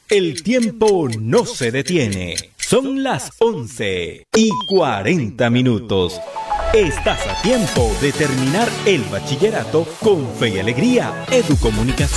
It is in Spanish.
El tiempo no se detiene. Son las 11:40. Estás a tiempo de terminar el bachillerato con fe y alegría. Educomunicación.